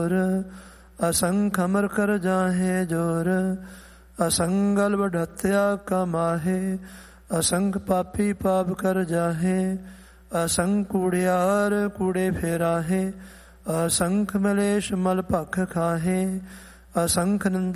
असंख अमर कर जाहे जोर, असंगल बढ़त्या कमाहे, असंख पापी पाप कर जाहे, असंख कूड़ियार कूड़े फेराहे, असंख मलेश मल भख खाहे, असंख